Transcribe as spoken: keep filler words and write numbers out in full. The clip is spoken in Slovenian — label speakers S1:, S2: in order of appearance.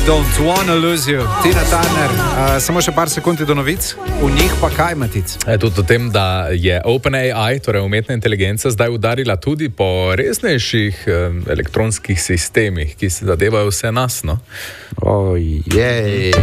S1: don't wanna lose you. Tina Turner, uh, samo še par sekund do novic, v njih pa kaj, Matic?
S2: E, tudi o tem, da je OpenAI, torej umetna inteligenca, zdaj udarila tudi po resnejših um, elektronskih sistemih, ki se zadevajo vse nas, no?
S1: Ojej.